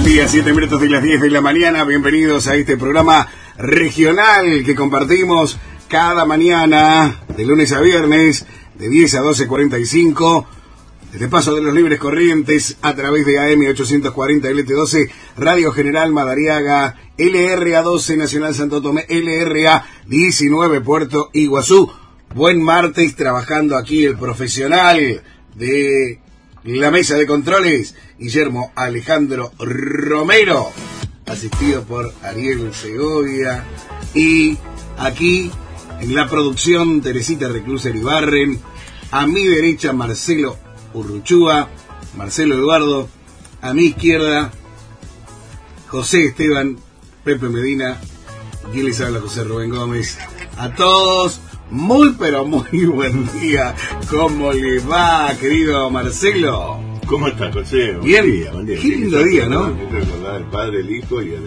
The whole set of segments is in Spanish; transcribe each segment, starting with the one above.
Buen día, 7 minutos de las 10 de la mañana. Bienvenidos a este programa regional que compartimos cada mañana, de lunes a viernes, de 10 a 12:45, desde Paso de los Libres Corrientes, a través de AM 840 LT12, Radio General Madariaga, LRA 12 Nacional Santo Tomé, LRA 19 Puerto Iguazú. Buen martes, trabajando aquí el profesional de la mesa de controles, Guillermo Alejandro Romero, asistido por Ariel Segovia, y aquí en la producción Teresita Recluser Ibarren, a mi derecha Marcelo Urruchúa, Marcelo Eduardo, a mi izquierda José Esteban, Pepe Medina, y les habla José Rubén Gómez. A todos, muy pero muy buen día. ¿Cómo le va, querido Marcelo? ¿Cómo estás, José? Bien. Buen día. Qué lindo día, ¿no? Recordar al padre, el hijo y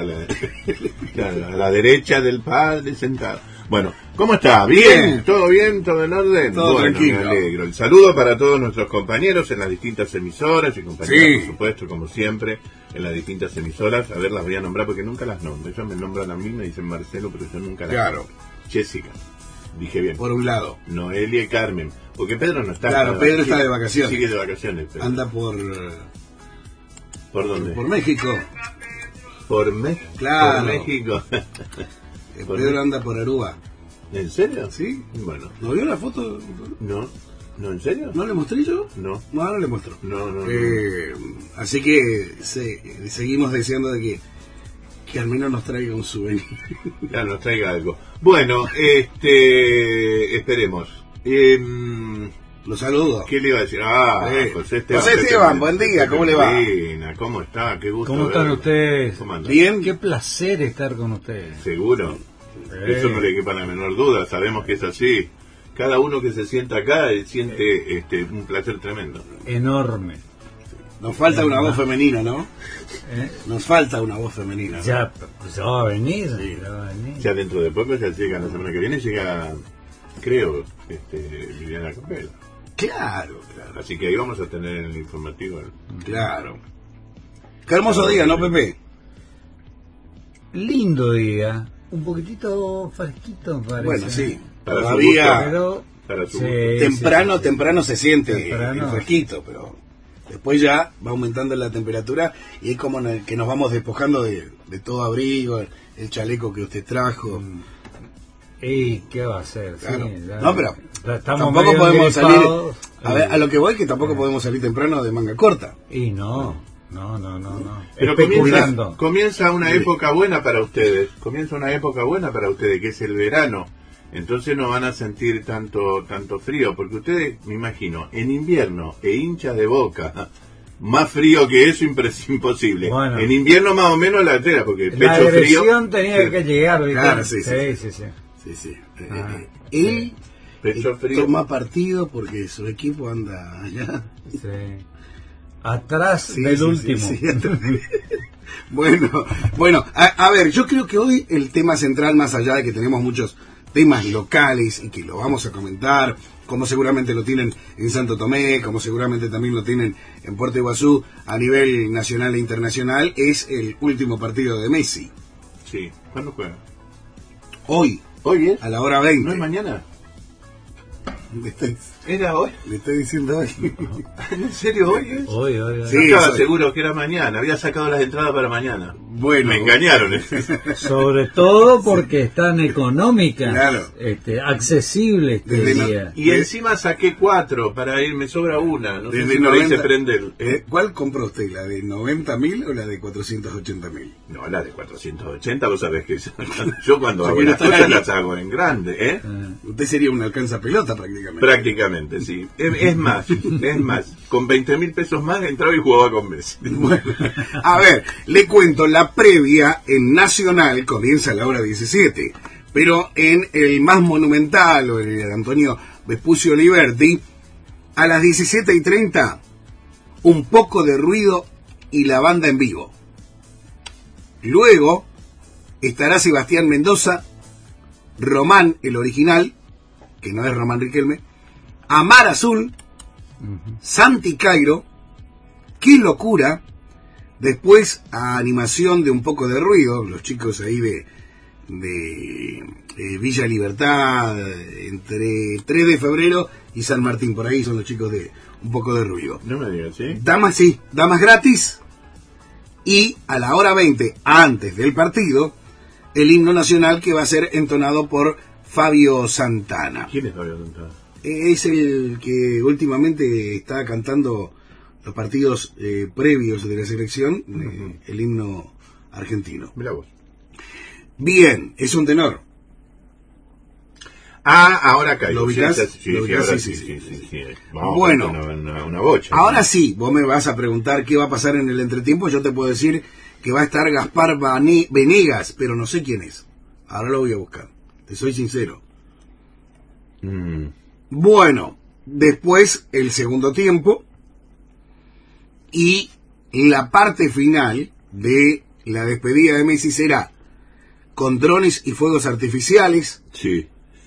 a la derecha del padre sentado. Bueno, ¿cómo está? ¿Bien? ¿Todo bien? ¿Todo en orden? Todo bueno, tranquilo. Me alegro. El saludo para todos nuestros compañeros en las distintas emisoras y compañeras, Sí. por supuesto, como siempre, en las distintas emisoras. A ver, las voy a nombrar porque nunca las nombro. Ellos me nombran a mí, me dicen Marcelo, pero yo nunca las Claro. nombro. Jessica. Dije bien. Por un lado. Noelia y Carmen. Porque Pedro no está. Claro, Pedro está de vacaciones. Sigue de vacaciones. Pedro. Anda ¿Por dónde? por México. Por México. Claro. Por México. Pedro anda por Aruba. ¿En serio? ¿Sí? Bueno. ¿No vio la foto? No. ¿No, en serio? ¿No le mostré yo? No. No le muestro. No. Así que seguimos deseando de que al menos nos traiga un souvenir. Ya nos traiga algo. Bueno, esperemos. Lo saludo. ¿Qué le iba a decir? José Esteban. José Esteban, buen día, ¿cómo le va? ¿Cómo está? Qué gusto. ¿Cómo están verlo. ustedes? ¿Cómo andan? Bien. Qué placer estar con ustedes. Seguro. Eso no le quepa la menor duda. Sabemos que es así. Cada uno que se sienta acá siente un placer tremendo. Enorme. Nos falta una voz femenina, ¿no? ¿Eh? Nos falta una voz femenina, ¿no? Ya va a venir. Sí. Ya va a venir. Ya dentro de poco, ya llega la semana que viene, llega, creo, Liliana Capela. Claro. Así que ahí vamos a tener el informativo. Claro. Qué hermoso día, ¿no, Pepe? Lindo día. Un poquitito fresquito, parece. Bueno, sí. Para su Todavía Pero Para su sí, temprano, sí, sí. temprano se siente Temprano. el fresquito, pero después ya va aumentando la temperatura y es como que nos vamos despojando de todo abrigo, el chaleco que usted trajo. ¿Y qué va a hacer? Claro. Sí, ya- No, pero ya estamos tampoco medio podemos salir. engripados. A ver, a lo que voy que tampoco podemos salir temprano de manga corta. Y no. Pero Especulando. comienza una época buena para ustedes. Comienza una época buena para ustedes, que es el verano. Entonces no van a sentir tanto frío, porque ustedes, me imagino, en invierno e hinchas de Boca, más frío que eso imposible. Bueno. En invierno más o menos la tela, porque La pecho frío. agresión tenía Sí. que llegar, ¿viste? Claro, sí. Sí. Él Pecho frío. toma partido porque su equipo anda allá. Sí. Atrás Sí, del sí, último. sí, sí. Bueno, a ver, yo creo que hoy el tema central, más allá de que tenemos muchos temas locales y que lo vamos a comentar, como seguramente lo tienen en Santo Tomé, como seguramente también lo tienen en Puerto Iguazú a nivel nacional e internacional, es el último partido de Messi. Sí. ¿Cuándo juega? Hoy, ¿Hoy es? a la hora 20. ¿No es mañana? Le ¿Era hoy? estoy diciendo hoy. ¿En serio hoy es? Hoy. Sí. Yo estaba soy. seguro que era mañana. Había sacado las entradas para mañana. Bueno, Me engañaron. Sobre todo porque están económicas, Claro. accesibles este Desde no- día. Y encima saqué 4 para ir, me sobra una. No sé Desde si por ahí 90. se prende el... ¿Cuál compró usted? ¿La de 90.000 o la de 480.000? No, la de 480, vos sabés que yo cuando hago Porque no las está cosas ahí. las hago en grande, ¿eh? Usted sería un alcanza pelota prácticamente. Prácticamente, sí. Es más, con 20.000 pesos más entraba y jugaba con Messi. Bueno, a ver, le cuento, la previa en Nacional comienza a la hora 17, pero en el más monumental, o el Antonio Vespucio Liberti, a las 17:30, un poco de ruido y la banda en vivo. Luego estará Sebastián Mendoza, Román, el original, que no es Román Riquelme, Amar Azul, Santi Cairo, Qué Locura, Después, a animación de un poco de ruido, los chicos ahí de Villa Libertad, entre 3 de febrero y San Martín, por ahí son los chicos de un poco de ruido. No me digas, ¿sí? Damas gratis, y a la hora 20, antes del partido, el himno nacional que va a ser entonado por Fabio Santana. ¿Quién es Fabio Santana? Es el que últimamente está cantando los partidos previos de la selección, el himno argentino. Mirá vos. Bien, es un tenor. Ah, ahora caigo. ¿Lo ubicás? Sí, ahora sí. Vamos, bueno, una bocha. Ahora sí, vos me vas a preguntar qué va a pasar en el entretiempo. Yo te puedo decir que va a estar Gaspar Venegas, pero no sé quién es. Ahora lo voy a buscar, te soy sincero. Bueno, después el segundo tiempo y la parte final de la despedida de Messi será con drones y fuegos artificiales. Sí.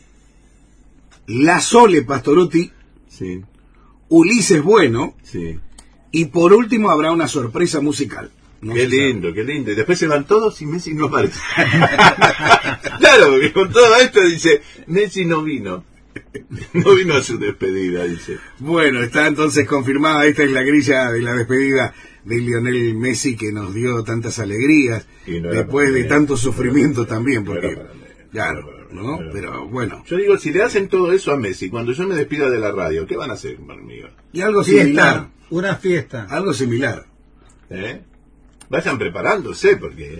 La Sole Pastorutti, Sí. Ulises Bueno, Sí. y por último habrá una sorpresa musical. No Qué se sabe. lindo, qué lindo. Y después se van todos y Messi no aparece. Claro, porque con todo esto dice, Messi no vino. No vino a su despedida, dice. Bueno, está entonces confirmada, esta es la grilla de la despedida de Lionel Messi que nos dio tantas alegrías, Y no era después para de mí. tanto sufrimiento también, No porque, era para mí. claro, ¿no? Pero- Pero bueno, Yo digo, si le hacen todo eso a Messi, cuando yo me despida de la radio, ¿qué van a hacer conmigo? y algo similar, Fiesta, una fiesta. algo similar. ¿Eh? Vayan preparándose, porque...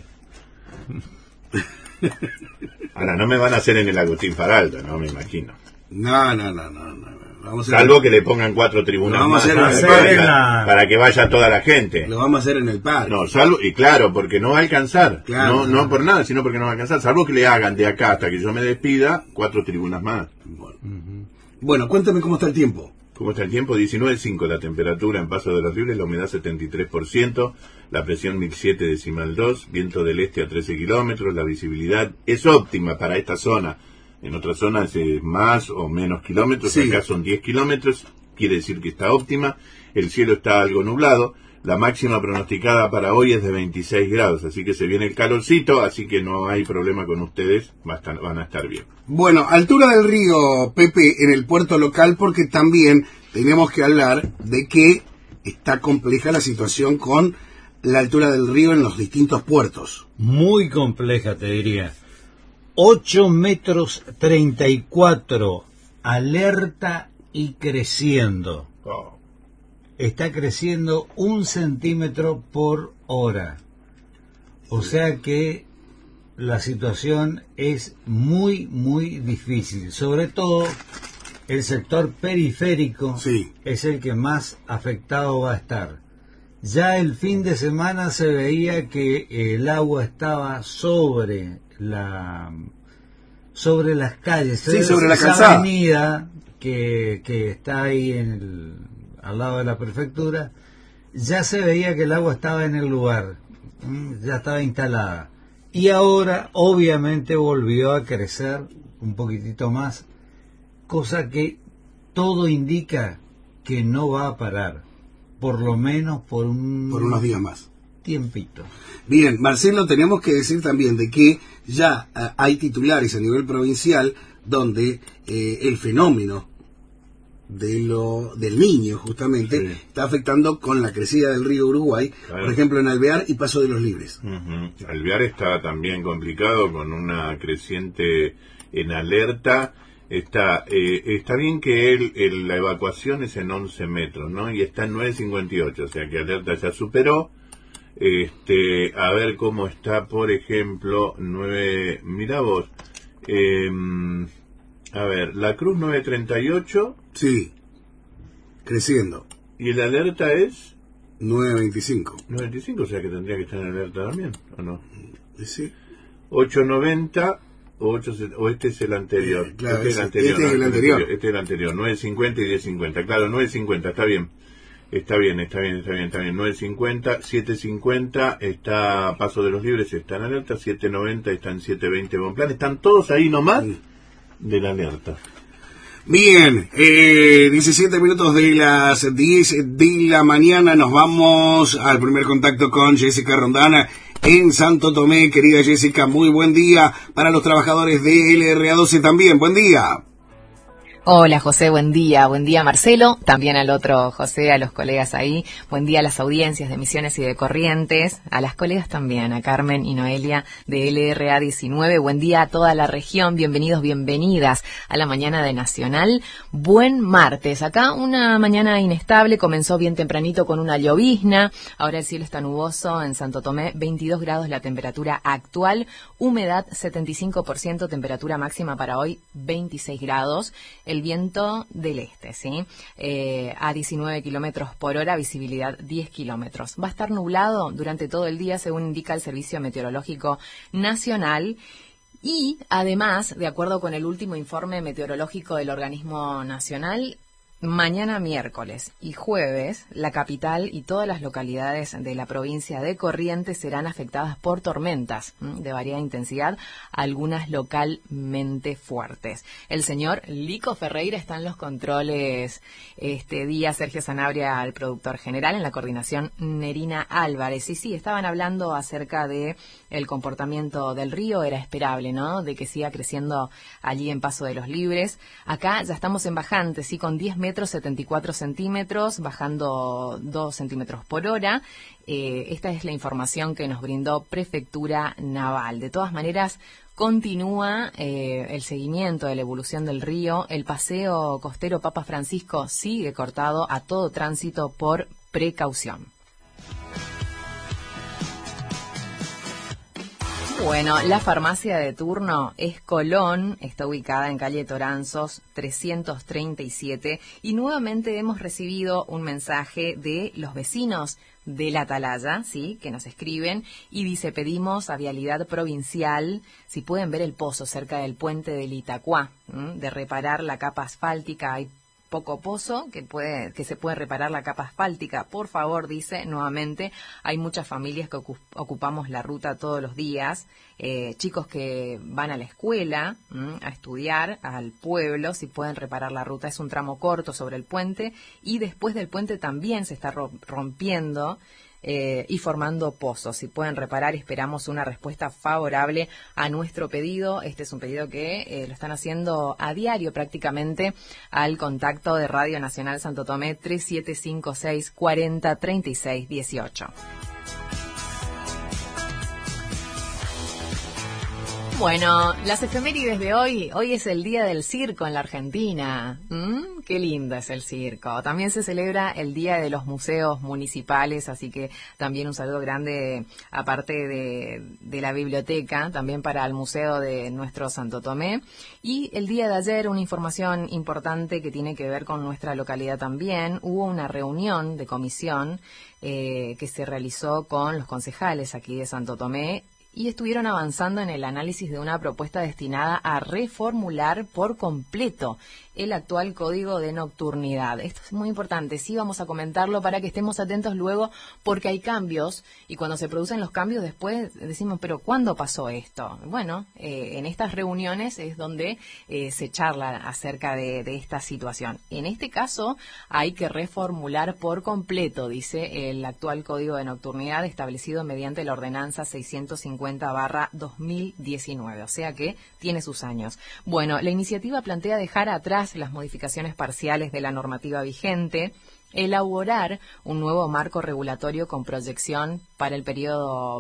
Ahora, no me van a hacer en el Agustín Faraldo, no me imagino. No. Vamos a Salvo que le pongan 4 tribunas Lo vamos a más hacer para, en la- para que vaya toda la gente. lo vamos a hacer en el parque. No, salvo, y claro, porque no va a alcanzar. Claro, no, no por nada, sino porque no va a alcanzar. Salvo que le hagan de acá hasta que yo me despida 4 tribunas más. Bueno, cuéntame cómo está el tiempo. ¿Cómo está el tiempo? 19.5 la temperatura en Paso de los Libres, la humedad 73%, la presión 1007,2, viento del este a 13 kilómetros, la visibilidad es óptima para esta zona. En otras zonas es más o menos kilómetros, Sí. acá son 10 kilómetros, quiere decir que está óptima. El cielo está algo nublado, la máxima pronosticada para hoy es de 26 grados, así que se viene el calorcito, así que no hay problema con ustedes, van a estar bien. Bueno, altura del río, Pepe, en el puerto local, porque también tenemos que hablar de que está compleja la situación con la altura del río en los distintos puertos. Muy compleja, te diría. 8 metros 34, alerta y creciendo. Oh. Está creciendo 1 centímetro por hora. O sea que la situación es muy, muy difícil. Sobre todo el sector periférico Sí. es el que más afectado va a estar. Ya el fin de semana se veía que el agua estaba sobre las calles, Sí, sobre la esa calzada. avenida que está ahí al lado de la prefectura. Ya se veía que el agua estaba en el lugar, ya estaba instalada. Y ahora obviamente volvió a crecer un poquitito más, cosa que todo indica que no va a parar, por lo menos por Por unos días más. tiempito. Bien, Marcelo, tenemos que decir también de que ya hay titulares a nivel provincial donde el fenómeno del Niño, justamente, Sí. está afectando con la crecida del río Uruguay, Claro. por ejemplo, en Alvear y Paso de los Libres. Alvear está también complicado con una creciente en alerta. Está bien que la evacuación es en 11 metros, ¿no? Y está en 9,58, o sea que alerta ya superó. A ver cómo está, por ejemplo, mirá vos, a ver, la Cruz 9,38 Sí, creciendo. y la alerta es 9.25. 9,25, o sea que tendría que estar en alerta también, ¿o no? Sí. 8,90 o este es el anterior. Claro, este es el ese- anterior. este es el anterior. Este es el anterior. 9,50 y 10,50. Claro, 9,50, está bien. Está bien. 9,50, 7,50 está Paso de los Libres, está en alerta. 7,90 está en 7,20 Bonplan. Están todos ahí nomás Sí. de la alerta. Bien, 17 minutos de las 10 de la mañana, nos vamos al primer contacto con Jessica Rondana en Santo Tomé. Querida Jessica, muy buen día para los trabajadores de LRA12 también, buen día. Hola José, buen día Marcelo, también al otro José, a los colegas ahí, buen día a las audiencias de Misiones y de Corrientes, a las colegas también, a Carmen y Noelia de LRA19, buen día a toda la región, bienvenidos, bienvenidas a la mañana de Nacional, buen martes, acá una mañana inestable, comenzó bien tempranito con una llovizna, ahora el cielo está nuboso en Santo Tomé, 22 grados la temperatura actual, humedad 75%, temperatura máxima para hoy 26 grados, el viento del este, ¿sí? A 19 kilómetros por hora, visibilidad 10 kilómetros. Va a estar nublado durante todo el día, según indica el Servicio Meteorológico Nacional. Y, además, de acuerdo con el último informe meteorológico del Organismo Nacional, mañana miércoles y jueves, la capital y todas las localidades de la provincia de Corrientes serán afectadas por tormentas de variada intensidad, algunas localmente fuertes. El señor Lico Ferreira está en los controles este día, Sergio Sanabria, el productor general, en la coordinación Nerina Álvarez. Y sí, estaban hablando acerca de el comportamiento del río, era esperable, ¿no?, de que siga creciendo allí en Paso de los Libres. Acá ya estamos en bajante, sí, con 10 metros 74 centímetros, bajando 2 centímetros por hora. Esta es la información que nos brindó Prefectura Naval. De todas maneras, continúa el seguimiento de la evolución del río. El paseo costero Papa Francisco sigue cortado a todo tránsito por precaución. Bueno, la farmacia de turno es Colón, está ubicada en calle Toranzos 337 y nuevamente hemos recibido un mensaje de los vecinos de La Atalaya, ¿sí?, que nos escriben y dice: pedimos a Vialidad Provincial si pueden ver el pozo cerca del puente del Itacuá, de reparar la capa asfáltica. Hay poco pozo que se puede reparar la capa asfáltica, por favor, dice nuevamente. Hay muchas familias que ocupamos la ruta todos los días, chicos que van a la escuela a estudiar al pueblo, si pueden reparar la ruta. Es un tramo corto sobre el puente y después del puente también se está rompiendo y formando pozos. Si pueden reparar, esperamos una respuesta favorable a nuestro pedido. Este es un pedido que lo están haciendo a diario prácticamente al contacto de Radio Nacional Santo Tomé 3756 40 36 18. Bueno, las efemérides de hoy es el Día del Circo en la Argentina. Qué lindo es el circo. También se celebra el Día de los Museos Municipales, así que también un saludo grande, aparte de la biblioteca, también para el Museo de nuestro Santo Tomé. Y el día de ayer, una información importante que tiene que ver con nuestra localidad también. Hubo una reunión de comisión que se realizó con los concejales aquí de Santo Tomé, y estuvieron avanzando en el análisis de una propuesta destinada a reformular por completo el actual código de nocturnidad. Esto es muy importante, sí, vamos a comentarlo para que estemos atentos luego, porque hay cambios y cuando se producen los cambios después decimos, pero ¿cuándo pasó esto? Bueno, en estas reuniones es donde se charla acerca de esta situación. En este caso hay que reformular por completo, dice, el actual código de nocturnidad establecido mediante la ordenanza 650/2019, o sea que tiene sus años. Bueno, la iniciativa plantea dejar atrás las modificaciones parciales de la normativa vigente, elaborar un nuevo marco regulatorio con proyección para el periodo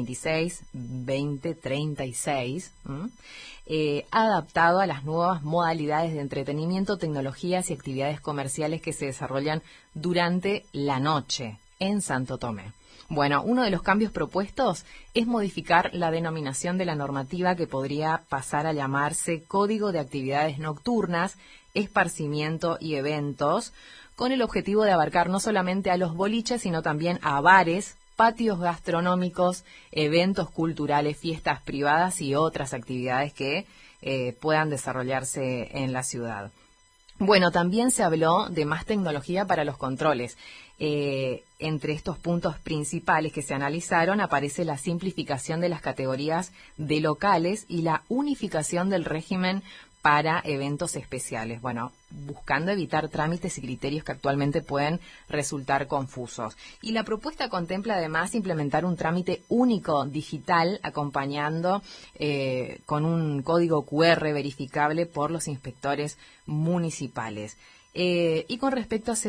2026-2036, adaptado a las nuevas modalidades de entretenimiento, tecnologías y actividades comerciales que se desarrollan durante la noche en Santo Tomé. Bueno, uno de los cambios propuestos es modificar la denominación de la normativa, que podría pasar a llamarse Código de Actividades Nocturnas, Esparcimiento y Eventos, con el objetivo de abarcar no solamente a los boliches, sino también a bares, patios gastronómicos, eventos culturales, fiestas privadas y otras actividades que puedan desarrollarse en la ciudad. Bueno, también se habló de más tecnología para los controles. Entre estos puntos principales que se analizaron aparece la simplificación de las categorías de locales y la unificación del régimen para eventos especiales. Bueno, buscando evitar trámites y criterios que actualmente pueden resultar confusos. Y la propuesta contempla además implementar un trámite único digital acompañando con un código QR verificable por los inspectores municipales. Y con respecto a